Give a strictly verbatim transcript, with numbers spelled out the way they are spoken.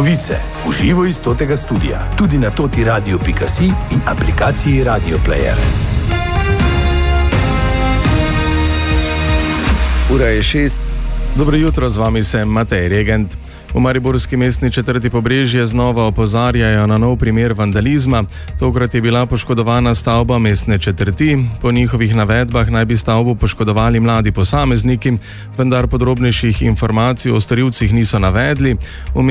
Novice v živo iz totega studia, tudi na toti radio pika si in aplikaciji Radio Player. Ura je šest. Dobro jutro, z vami sem Matej Regent. V mariborski mestni četrti Pobrežje znova opozarjajo na nov primer vandalizma. Tokrat je bila poškodovana stavba mestne četrti. Po njihovih navedbah naj bi stavbo poškodovali mladi posamezniki, vendar podrobnejših informacij o storilcih niso navedli.